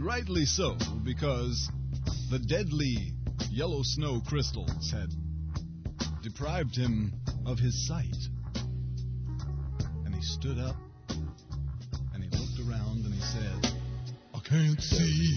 rightly so, because the deadly yellow snow crystals had deprived him of his sight. And he stood up, and he looked around, and he said, I can't see